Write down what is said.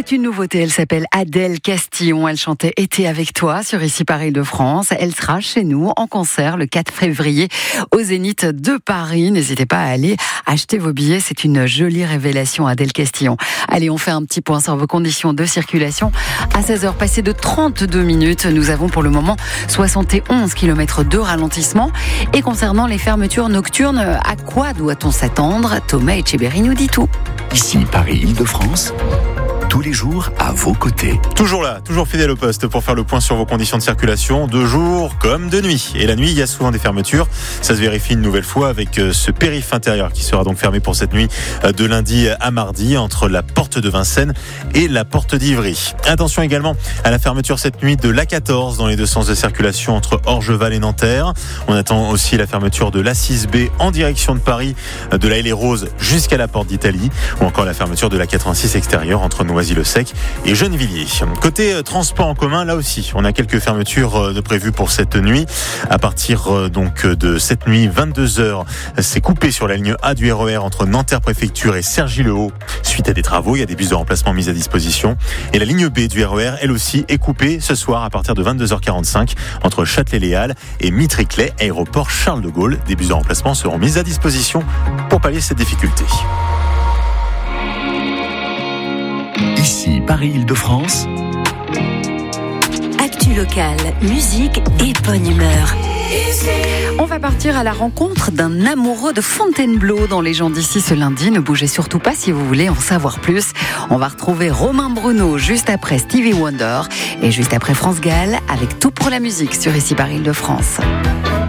C'est une nouveauté, elle s'appelle Adèle Castillon. Elle chantait Été avec toi sur Ici Paris de France. Elle sera chez nous en concert le 4 février au Zénith de Paris. N'hésitez pas à aller acheter vos billets, c'est une jolie révélation, Adèle Castillon. Allez, on fait un petit point sur vos conditions de circulation. À 16h passées de 32 minutes, nous avons pour le moment 71 km de ralentissement. Et concernant les fermetures nocturnes, à quoi doit-on s'attendre? Thomas Etcheberry nous dit tout. Ici Paris-Île-de-France, tous les jours à vos côtés. Toujours là, toujours fidèle au poste pour faire le point sur vos conditions de circulation, de jour comme de nuit. Et la nuit, il y a souvent des fermetures. Ça se vérifie une nouvelle fois avec ce périph' intérieur qui sera donc fermé pour cette nuit de lundi à mardi entre la porte de Vincennes et la porte d'Ivry. Attention également à la fermeture cette nuit de l'A14 dans les deux sens de circulation entre Orgeval et Nanterre. On attend aussi la fermeture de l'A6B en direction de Paris, de la Haie-les-Roses jusqu'à la porte d'Italie, ou encore la fermeture de l'A86 extérieure entre Noisy-le-Sec et Gennevilliers. Côté transport en commun, là aussi, on a quelques fermetures de prévues pour cette nuit. À partir donc de cette nuit, 22h, c'est coupé sur la ligne A du RER entre Nanterre Préfecture et Cergy-le-Haut. Suite à des travaux, il y a des bus de remplacement mis à disposition. Et la ligne B du RER, elle aussi, est coupée ce soir à partir de 22h45 entre Châtelet-Les-Halles et Mitriclet, aéroport Charles de Gaulle. Des bus de remplacement seront mis à disposition pour pallier cette difficulté. Ici Paris-Île-de-France. Actu locale, musique et bonne humeur. On va partir à la rencontre d'un amoureux de Fontainebleau dans les gens d'ici ce lundi. Ne bougez surtout pas si vous voulez en savoir plus. On va retrouver Romain Bruno juste après Stevie Wonder et juste après France Gall avec Tout pour la musique sur Ici Paris-Île-de-France.